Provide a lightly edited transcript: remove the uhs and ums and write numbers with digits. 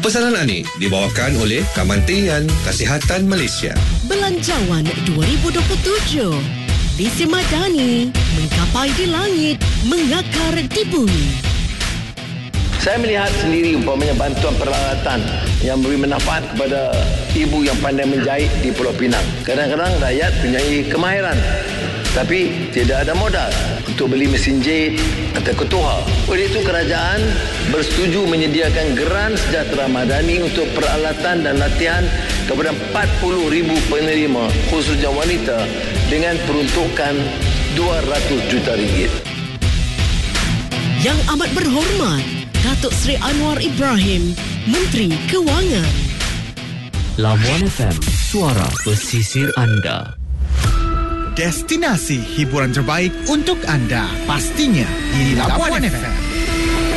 Pesanan Ani dibawakan oleh Kementerian Kesihatan Malaysia. Belanjawan 2027. Visi Madani, menggapai di langit, mengakar di bumi. Saya melihat sendiri umpamanya bantuan peralatan yang memberi manfaat kepada ibu yang pandai menjahit di Pulau Pinang. Kadang-kadang rakyat punyai kemahiran tapi tidak ada modal untuk beli mesin jahit atau ketuha. Oleh itu kerajaan bersetuju menyediakan geran sejahtera madani untuk peralatan dan latihan kepada 40,000 penerima khususnya wanita dengan peruntukan RM200 juta. Yang amat berhormat Datuk Seri Anwar Ibrahim, Menteri Kewangan. Labuan FM, suara pesisir anda. Destinasi hiburan terbaik untuk anda pastinya di Labuan FM.